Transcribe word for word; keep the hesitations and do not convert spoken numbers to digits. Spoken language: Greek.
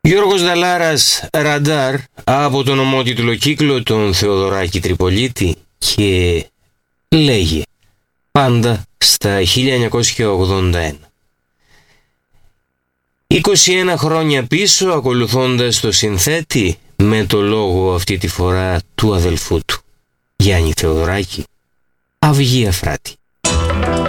Γιώργος Δαλάρας, Ραντάρ, από τον ομότιτλο κύκλο τον Θεοδωράκη Τριπολίτη, και λέγε πάντα στα χίλια εννιακόσια ογδόντα ένα. είκοσι ένα χρόνια πίσω, ακολουθώντας το συνθέτη, με το λόγο αυτή τη φορά του αδελφού του, Γιάννη Θεοδωράκη, Αυγή Αφράτη.